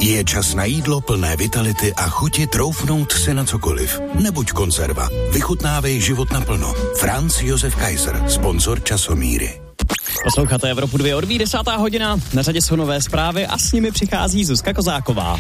Je čas na jídlo plné vitality a chuti troufnout si na cokoliv. Nebuď konzerva. Vychutnávej život naplno. Franz Josef Kaiser, sponzor Časomíry. Posloucháte Evropu 2, odbíjí 10. hodina, na řadě jsou nové zprávy a s nimi přichází Zuzka Kozáková.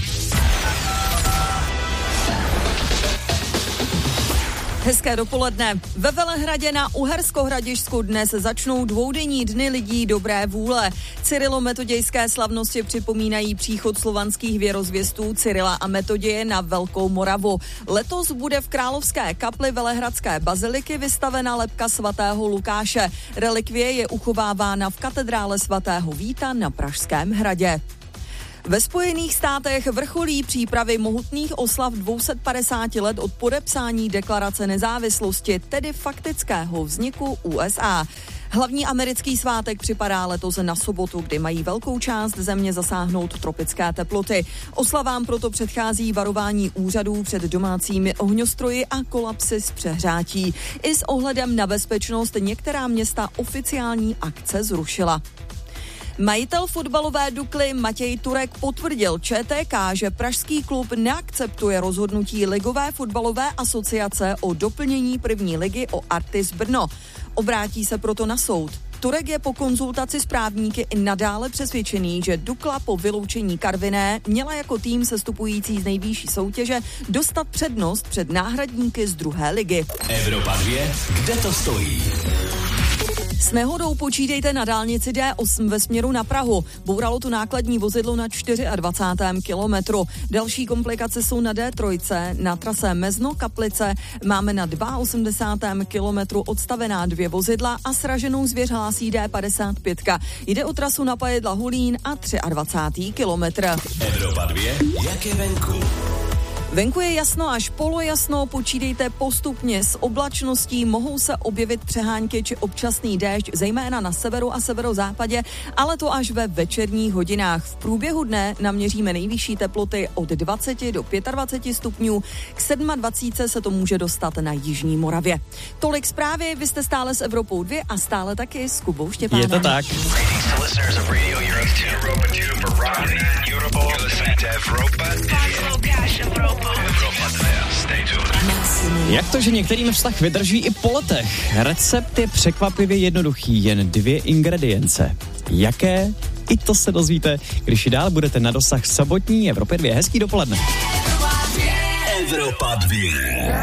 Hezké dopoledne. Ve Velehradě na Uhersko-Hradišťsku dnes začnou dvoudenní dny lidí dobré vůle. Cyrilo-metodějské slavnosti připomínají příchod slovanských věrozvěstů Cyrila a Metoděje na Velkou Moravu. Letos bude v Královské kapli Velehradské baziliky vystavena lebka svatého Lukáše. Relikvie je uchovávána v katedrále svatého Víta na Pražském hradě. Ve Spojených státech vrcholí přípravy mohutných oslav 250 let od podepsání deklarace nezávislosti, tedy faktického vzniku USA. Hlavní americký svátek připadá letos na sobotu, kdy mají velkou část země zasáhnout tropické teploty. Oslavám proto předchází varování úřadů před domácími ohňostroji a kolapsy z přehřátí. I s ohledem na bezpečnost některá města oficiální akce zrušila. Majitel fotbalové Dukly Matěj Turek potvrdil ČTK, že pražský klub neakceptuje rozhodnutí Ligové fotbalové asociace o doplnění první ligy o Artis Brno. Obrátí se proto na soud. Turek je po konzultaci s právníky i nadále přesvědčený, že Dukla po vyloučení Karviné měla jako tým sestupující z nejvyšší soutěže dostat přednost před náhradníky z druhé ligy. Evropa 2, kde to stojí? S nehodou počítejte na dálnici D8 ve směru na Prahu. Bouralo tu nákladní vozidlo na 24. kilometru. Další komplikace jsou na D3, na trase Mezno-Kaplice. Máme na 82. kilometru odstavená 2 vozidla a sraženou zvěř hlásí D55. Jde o trasu na Pajedla Hulín a 23. kilometr. Evropa 2, jak je venku? Venku je jasno až polojasno, počítejte postupně s oblačností, mohou se objevit přehánky či občasný déšť, zejména na severu a severozápadě, ale to až ve večerních hodinách. V průběhu dne naměříme nejvyšší teploty od 20 do 25 stupňů, k 27 se to může dostat na jižní Moravě. Tolik zprávy, vy jste stále s Evropou 2 a stále taky s Kubou Štěpánem. Je to tak. Jak to, že některým vztah vydrží i po letech? Recept je překvapivě jednoduchý, jen 2 ingredience. Jaké? I to se dozvíte, když i dál budete na dosah sobotní Evropy 2. Hezký dopoledne. Evropa 2.